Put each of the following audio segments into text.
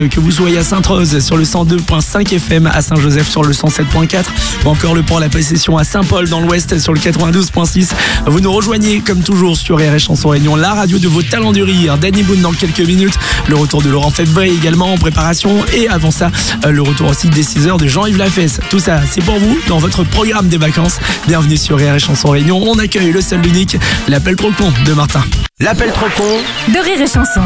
Que vous soyez à Sainte-Rose sur le 102.5 FM, à Saint-Joseph sur le 107.4 ou encore le port La Possession à Saint-Paul dans l'Ouest sur le 92.6. Vous nous rejoignez comme toujours sur RR Chanson Réunion, la radio de vos talents du rire. Danny Boone dans quelques minutes, le retour de Laurent Febvre également en préparation et avant ça, le retour aussi des 6h de Jean-Yves Lafesse. Tout ça, c'est pour vous dans votre programme des vacances. Bienvenue sur RR Chanson Réunion. On accueille le seul l'unique, l'appel trop con de Martin. L'appel trop con de Rire et Chanson.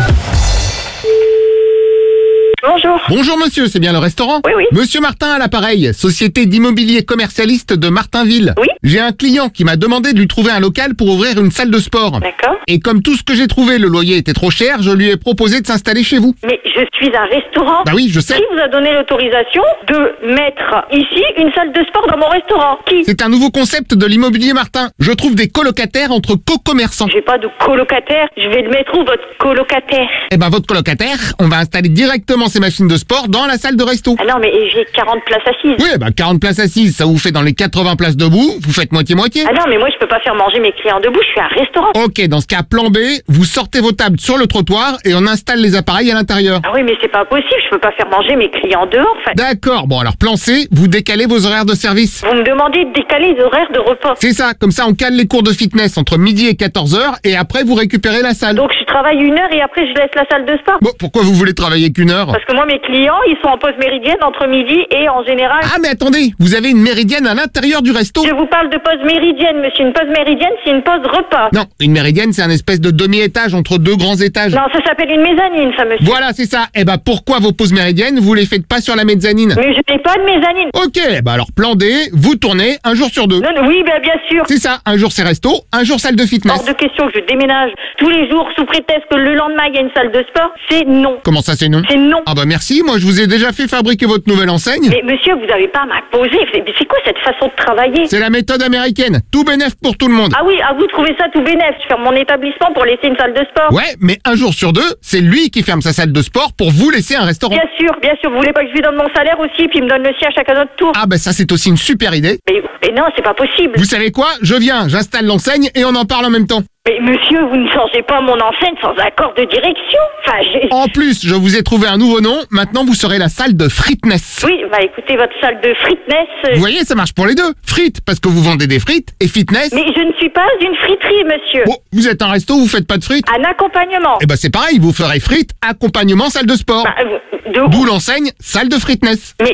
Bonjour. Bonjour monsieur, c'est bien le restaurant? Oui. Monsieur Martin à l'appareil, société d'immobilier commercialiste de Martinville. Oui. J'ai un client qui m'a demandé de lui trouver un local pour ouvrir une salle de sport. D'accord. Et comme tout ce que j'ai trouvé, le loyer était trop cher, je lui ai proposé de s'installer chez vous. Mais je suis un restaurant. Bah oui, je sais. Qui vous a donné l'autorisation de mettre ici une salle de sport dans mon restaurant? Qui? C'est un nouveau concept de l'immobilier Martin. Je trouve des colocataires entre co-commerçants. J'ai pas de colocataire. Je vais le mettre où, votre colocataire? Eh ben votre colocataire, on va installer directement ses machines de sport dans la salle de resto. Ah non, mais j'ai 40 places assises. Oui, 40 places assises, ça vous fait dans les 80 places debout, vous faites moitié-moitié. Ah non, mais moi je peux pas faire manger mes clients debout, je suis un restaurant. Ok, dans ce cas, plan B, vous sortez vos tables sur le trottoir et on installe les appareils à l'intérieur. Ah oui, mais c'est pas possible, je peux pas faire manger mes clients dehors, en fait. D'accord, bon alors plan C, vous décalez vos horaires de service. Vous me demandez de décaler les horaires de repas. C'est ça, comme ça on cale les cours de fitness entre midi et 14h et après vous récupérez la salle. Donc je travaille 1 heure et après je laisse la salle de sport. Bon, pourquoi vous voulez travailler qu'1 heure? Parce que moi, mes clients, ils sont en pause méridienne entre midi et en général... Ah mais attendez, vous avez une méridienne à l'intérieur du resto? Je vous parle de pause méridienne, monsieur. Une pause méridienne, c'est une pause repas. Non, une méridienne c'est un espèce de demi-étage entre deux grands étages. Non, ça s'appelle une mezzanine, ça, monsieur. Voilà, c'est ça. Eh ben pourquoi vos pauses méridiennes, vous les faites pas sur la mezzanine? Mais je n'ai pas de mezzanine. Ok, alors plan D, vous tournez un jour sur deux. Non, oui, bien sûr. C'est ça, un jour c'est resto, un jour salle de fitness. Hors de question que je déménage tous les jours sous prétexte que le lendemain il y a une salle de sport. C'est non. Comment ça c'est non? C'est non. Ah bah merci, moi je vous ai déjà fait fabriquer votre nouvelle enseigne. Mais monsieur, vous n'avez pas à m'imposer. C'est quoi cette façon de travailler? C'est la méthode américaine, tout bénef pour tout le monde. Ah oui, à vous trouvez ça tout bénef. Je ferme mon établissement pour laisser une salle de sport. Ouais, mais un jour sur deux, c'est lui qui ferme sa salle de sport pour vous laisser un restaurant. Bien sûr. Vous voulez pas que je lui donne mon salaire aussi, puis il me donne le sien à chacun notre tour? Ah bah ça c'est aussi une super idée. Mais non, c'est pas possible. Vous savez quoi? Je viens, j'installe l'enseigne et on en parle en même temps. Mais monsieur, vous ne changez pas mon enseigne sans accord de direction. Enfin, En plus, je vous ai trouvé un nouveau nom, maintenant vous serez la salle de fitness. Oui, écoutez, votre salle de fitness... Vous voyez, ça marche pour les deux. Frites, parce que vous vendez des frites, et fitness... Mais je ne suis pas une friterie, monsieur. Bon, vous êtes un resto, vous faites pas de frites? Un accompagnement. Eh ben c'est pareil, vous ferez frites, accompagnement, salle de sport. D'où l'enseigne, salle de fitness. Mais...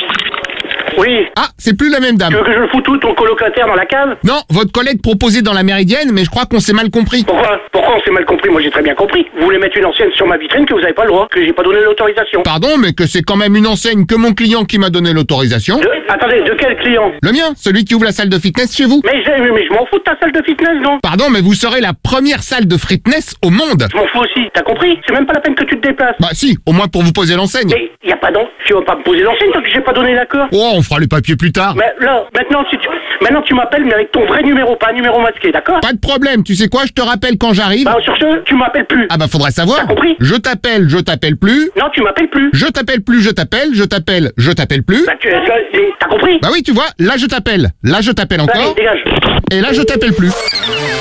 Oui. Ah, c'est plus la même dame. Tu veux que je le foute tout ton colocataire dans la cave? Non, votre collègue proposait dans la méridienne, mais je crois qu'on s'est mal compris. Pourquoi on s'est mal compris? Moi j'ai très bien compris. Vous voulez mettre une enseigne sur ma vitrine que vous avez pas le droit, que j'ai pas donné l'autorisation. Pardon, mais que c'est quand même une enseigne que mon client qui m'a donné l'autorisation. Attendez, de quel client? Le mien, celui qui ouvre la salle de fitness chez vous. Mais je m'en fous de ta salle de fitness, non? Pardon, mais vous serez la première salle de fitness au monde. Je m'en fous aussi, t'as compris? C'est même pas la peine que tu te déplaces. Bah si, au moins pour vous poser l'enseigne. Mais y a pas d'enseigne. Tu vas pas me poser l'enseigne tant que j'ai pas donné l'accord. Oh, on fera les papiers plus tard. Mais là, maintenant tu m'appelles, mais avec ton vrai numéro, pas un numéro masqué, d'accord? Pas de problème, tu sais quoi, je te rappelle quand j'arrive. Bah sur ce, tu m'appelles plus. Ah bah faudrait savoir. T'as compris? Je t'appelle plus. Non, tu m'appelles plus. Je t'appelle plus, je t'appelle plus. Bah t'as compris? Bah oui, tu vois, là je t'appelle encore. Allez, dégage. Et là je t'appelle plus.